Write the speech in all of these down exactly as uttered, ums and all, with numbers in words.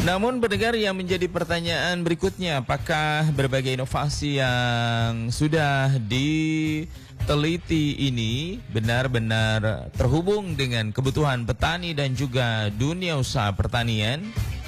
Namun pendengar, yang menjadi pertanyaan berikutnya, apakah berbagai inovasi yang sudah diteliti ini benar-benar terhubung dengan kebutuhan petani dan juga dunia usaha pertanian?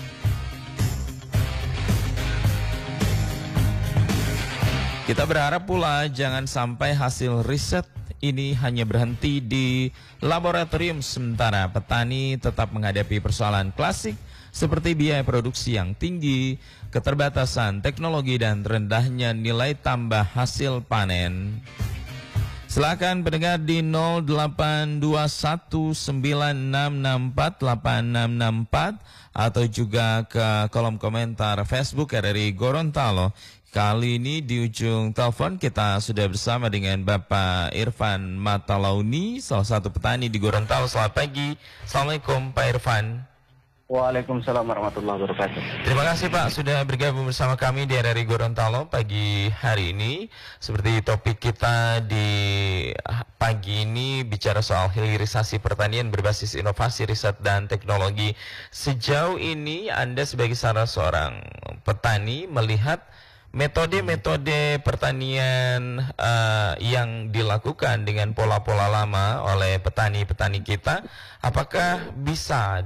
Kita berharap pula jangan sampai hasil riset ini hanya berhenti di laboratorium, sementara petani tetap menghadapi persoalan klasik seperti biaya produksi yang tinggi, keterbatasan teknologi, dan rendahnya nilai tambah hasil panen. Silakan pendengar di nol delapan dua satu sembilan enam enam empat delapan enam enam empat atau juga ke kolom komentar Facebook R R I Gorontalo. Kali ini di ujung telepon kita sudah bersama dengan Bapak Irfan Matalauni, salah satu petani di Gorontalo. Selamat pagi. Assalamualaikum Pak Irfan. Waalaikumsalam warahmatullahi wabarakatuh. Terima kasih Pak sudah bergabung bersama kami di R R I Gorontalo pagi hari ini. Seperti topik kita di pagi ini bicara soal hilirisasi pertanian berbasis inovasi, riset, dan teknologi. Sejauh ini Anda sebagai salah seorang petani melihat metode-metode pertanian uh, yang dilakukan dengan pola-pola lama oleh petani-petani kita, apakah bisa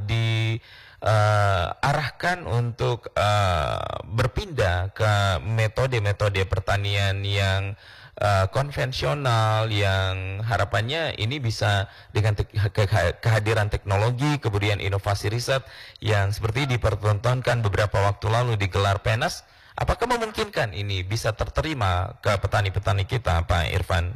diarahkan uh, untuk uh, berpindah ke metode-metode pertanian yang uh, konvensional, yang harapannya ini bisa dengan te ke kehadiran teknologi, kemudian inovasi riset yang seperti dipertontonkan beberapa waktu lalu di gelar PENAS. Apakah memungkinkan ini bisa terterima ke petani-petani kita, Pak Irfan?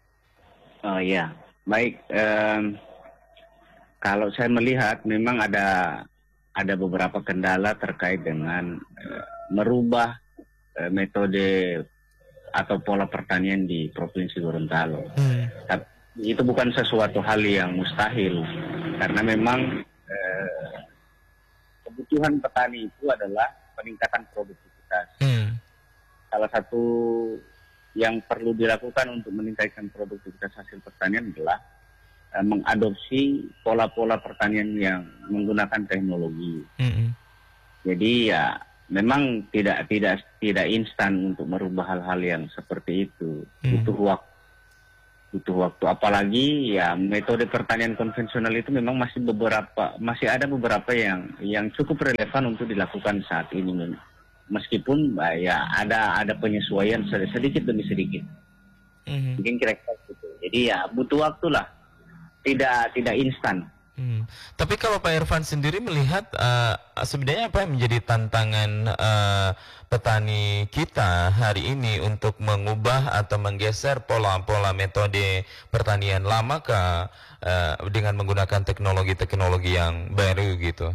Oh ya, baik. Um, kalau saya melihat memang ada ada beberapa kendala terkait dengan uh, merubah uh, metode atau pola pertanian di Provinsi Gorontalo. Hmm. Tapi itu bukan sesuatu hal yang mustahil, karena memang uh, kebutuhan petani itu adalah peningkatan produktivitas. Hmm. Salah satu yang perlu dilakukan untuk meningkatkan produktivitas hasil pertanian adalah uh, mengadopsi pola-pola pertanian yang menggunakan teknologi. Hmm. Jadi ya memang tidak tidak tidak instan untuk merubah hal-hal yang seperti itu. Hmm. Butuh waktu. Butuh waktu. Apalagi ya metode pertanian konvensional itu memang masih beberapa masih ada beberapa yang yang cukup relevan untuk dilakukan saat ini. Meskipun ya ada ada penyesuaian sedikit demi sedikit, mm-hmm. mungkin kira-kira gitu. Jadi ya butuh waktu lah, tidak tidak instan. Hmm. Tapi kalau Pak Irfan sendiri melihat uh, sebenarnya apa yang menjadi tantangan uh, petani kita hari ini untuk mengubah atau menggeser pola-pola metode pertanian lama ke uh, dengan menggunakan teknologi-teknologi yang baru gitu?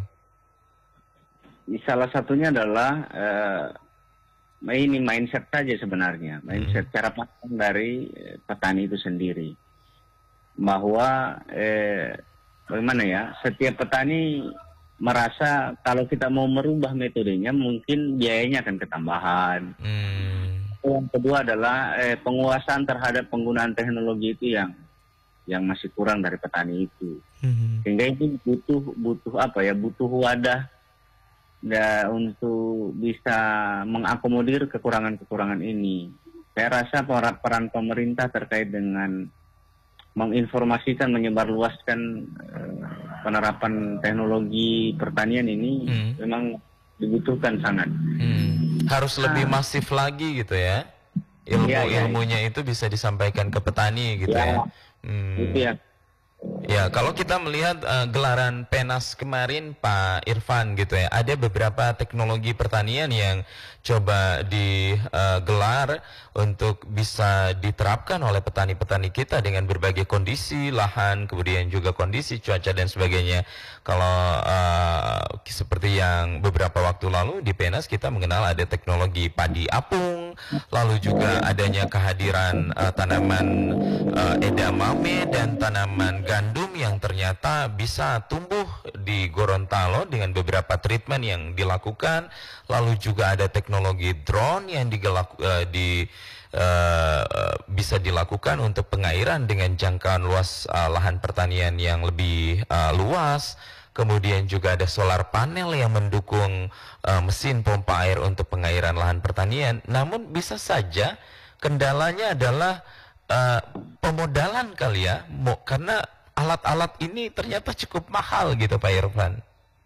Salah satunya adalah uh, ini mindset saja sebenarnya, mindset hmm. cara pandang dari uh, petani itu sendiri, bahwa uh, bagaimana ya, setiap petani merasa kalau kita mau merubah metodenya mungkin biayanya akan ketambahan. Hmm. Yang kedua adalah eh, penguasaan terhadap penggunaan teknologi itu yang yang masih kurang dari petani itu. Hmm. Sehingga itu butuh butuh apa ya, butuh wadah ya, untuk bisa mengakomodir kekurangan-kekurangan ini. Saya rasa peran pemerintah terkait dengan menginformasikan, menyebarluaskan uh, penerapan teknologi pertanian ini hmm. memang dibutuhkan sangat. Hmm. Harus nah, lebih masif lagi gitu ya, ilmu-ilmunya ya, ya. Itu bisa disampaikan ke petani gitu ya. ya. Hmm. Itu ya. Ya, kalau kita melihat uh, gelaran PENAS kemarin Pak Irfan gitu ya, ada beberapa teknologi pertanian yang coba digelar uh, untuk bisa diterapkan oleh petani-petani kita dengan berbagai kondisi lahan, kemudian juga kondisi cuaca dan sebagainya. Kalau uh, seperti yang beberapa waktu lalu di PENAS kita mengenal ada teknologi padi apung, lalu juga adanya kehadiran uh, tanaman uh, edamame dan tanaman gandum yang ternyata bisa tumbuh di Gorontalo dengan beberapa treatment yang dilakukan. Lalu juga ada teknologi drone yang digelaku, uh, di uh, bisa dilakukan untuk pengairan dengan jangkauan luas uh, lahan pertanian yang lebih uh, luas. kemudian juga ada solar panel yang mendukung uh, mesin pompa air untuk pengairan lahan pertanian. Namun bisa saja kendalanya adalah uh, pemodalan kali ya, Mo, karena alat-alat ini ternyata cukup mahal gitu Pak Irfan.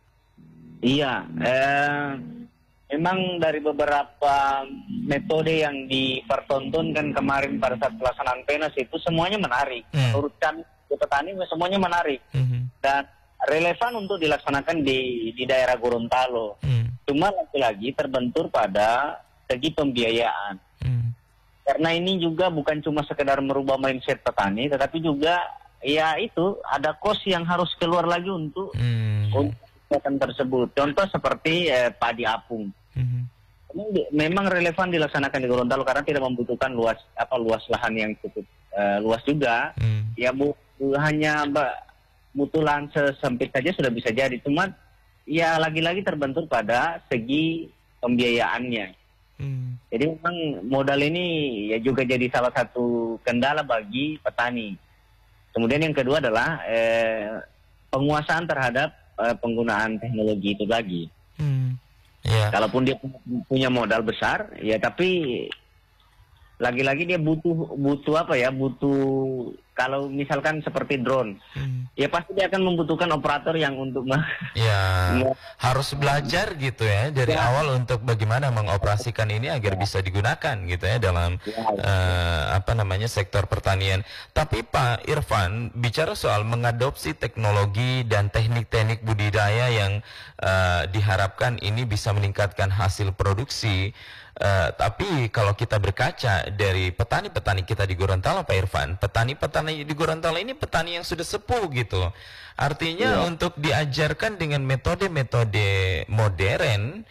Iya, eh, memang dari beberapa metode yang dipertontonkan kemarin pada saat pelaksanaan PENAS itu semuanya menarik. Hmm. Menurut kami petani semuanya menarik hmm. dan relevan untuk dilaksanakan di di daerah Gorontalo. Hmm. Cuma lagi-lagi terbentur pada segi pembiayaan. Hmm. Karena ini juga bukan cuma sekedar merubah mindset petani, tetapi juga ya itu ada kos yang harus keluar lagi untuk hmm. untuk tersebut. Contoh seperti eh, padi apung. Mm-hmm. Ini memang relevan dilaksanakan di Gorontalo karena tidak membutuhkan luas apa luas lahan yang cukup uh, luas juga. Mm. Ya bu, hanya butuh lahan sesempit saja sudah bisa jadi. Cuma ya lagi-lagi terbentur pada segi pembiayaannya. Mm. Jadi memang modal ini ya juga jadi salah satu kendala bagi petani. Kemudian yang kedua adalah eh, penguasaan terhadap penggunaan teknologi itu lagi. Hmm. Yeah. Kalaupun dia punya modal besar, ya tapi lagi-lagi dia butuh butuh apa ya? Butuh kalau misalkan seperti drone, hmm. ya pasti dia akan membutuhkan operator yang untuk ya harus belajar gitu ya dari ya. awal untuk bagaimana mengoperasikan ini agar ya. bisa digunakan gitu ya dalam ya, ya. Uh, apa namanya sektor pertanian. Tapi Pak Irfan bicara soal mengadopsi teknologi dan teknik-teknik budidaya yang uh, diharapkan ini bisa meningkatkan hasil produksi. Uh, tapi kalau kita berkaca dari petani-petani kita di Gorontalo Pak Irfan, petani-petani di Gorontalo ini petani yang sudah sepuh gitu. Artinya ya. untuk diajarkan dengan metode-metode modern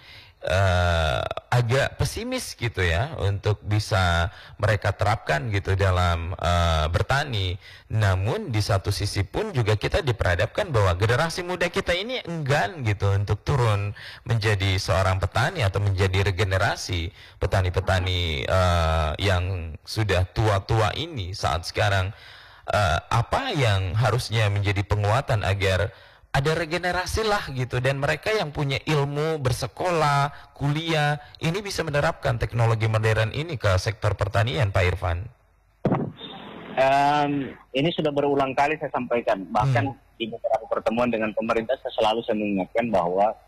uh, agak pesimis gitu ya untuk bisa mereka terapkan gitu dalam uh, bertani. Namun di satu sisi pun juga kita diperhadapkan bahwa generasi muda kita ini enggan gitu untuk turun menjadi seorang petani atau menjadi regenerasi petani-petani uh, yang sudah tua-tua ini saat sekarang. Uh, apa yang harusnya menjadi penguatan agar ada regenerasi lah gitu dan mereka yang punya ilmu bersekolah, kuliah ini bisa menerapkan teknologi modern ini ke sektor pertanian Pak Irfan. Um, ini sudah berulang kali saya sampaikan, bahkan hmm. di beberapa pertemuan dengan pemerintah saya selalu saya mengingatkan bahwa